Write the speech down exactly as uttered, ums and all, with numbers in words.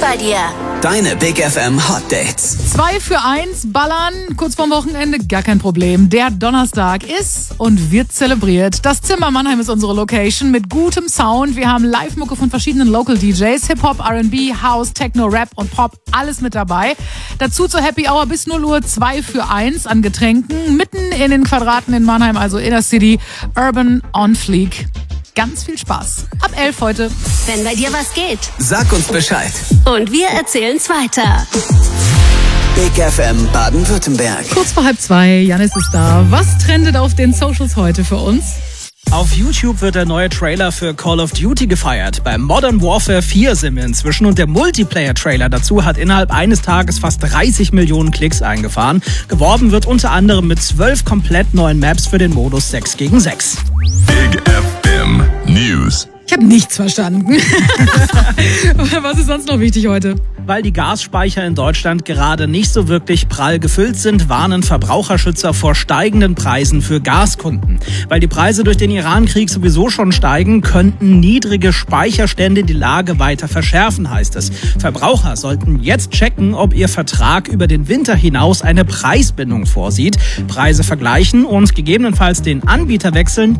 bei dir. Deine Big F M Hot Dates. Zwei für eins ballern, kurz vorm Wochenende, gar kein Problem. Der Donnerstag ist und wird zelebriert. Das Zimmer Mannheim ist unsere Location mit gutem Sound. Wir haben Live-Mucke von verschiedenen Local-D Js, Hip-Hop, R and B, House, Techno, Rap und Pop, alles mit dabei. Dazu zur Happy Hour bis null Uhr zwei für eins an Getränken. Mitten in den Quadraten in Mannheim, also Inner City, Urban on Fleek. Ganz viel Spaß. Ab elf heute. Wenn bei dir was geht. Sag uns Bescheid. Und wir erzählen's weiter. Big F M Baden-Württemberg. Kurz vor halb zwei, Janis ist da. Was trendet auf den Socials heute für uns? Auf YouTube wird der neue Trailer für Call of Duty gefeiert. Bei Modern Warfare vier sind wir inzwischen und der Multiplayer-Trailer dazu hat innerhalb eines Tages fast dreißig Millionen Klicks eingefahren. Geworben wird unter anderem mit zwölf komplett neuen Maps für den Modus sechs gegen sechs. Big F M News. Ich habe nichts verstanden. Was ist sonst noch wichtig heute? Weil die Gasspeicher in Deutschland gerade nicht so wirklich prall gefüllt sind, warnen Verbraucherschützer vor steigenden Preisen für Gaskunden. Weil die Preise durch den Iran-Krieg sowieso schon steigen, könnten niedrige Speicherstände die Lage weiter verschärfen, heißt es. Verbraucher sollten jetzt checken, ob ihr Vertrag über den Winter hinaus eine Preisbindung vorsieht, Preise vergleichen und gegebenenfalls den Anbieter wechseln,